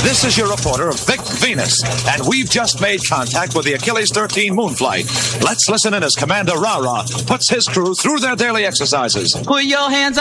This is your reporter, Vic Venus, and we've just made contact with the Achilles 13 moonflight. Let's listen in as Commander Rara puts his crew through their daily exercises. Put your hands